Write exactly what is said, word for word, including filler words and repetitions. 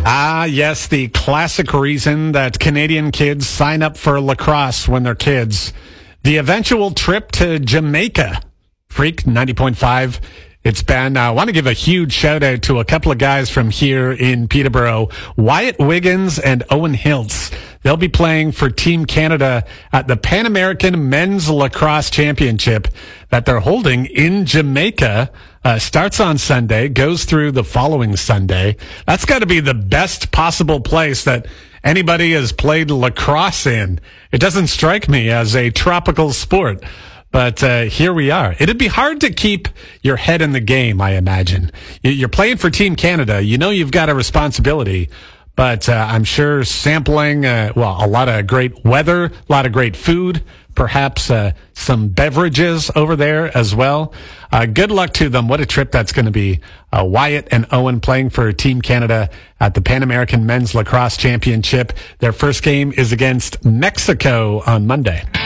Ah, yes, the classic reason that Canadian kids sign up for lacrosse when they're kids. The eventual trip to Jamaica. Freak ninety point five. It's Ben. I want to give a huge shout out to a couple of guys from here in Peterborough, Wyatt Wiggins and Owen Hiltz. They'll be playing for Team Canada at the Pan American Men's Lacrosse Championship that they're holding in Jamaica. Uh, starts on Sunday, goes through the following Sunday. That's got to be the best possible place that anybody has played lacrosse in. It doesn't strike me as a tropical sport. But uh, here we are. It'd be hard to keep your head in the game, I imagine. You're playing for Team Canada. You know you've got a responsibility. But uh, I'm sure sampling, uh, well, a lot of great weather, a lot of great food, perhaps uh, some beverages over there as well. Uh, good luck to them. What a trip that's going to be. Uh, Wyatt and Owen playing for Team Canada at the Pan American Men's Lacrosse Championship. Their first game is against Mexico on Monday.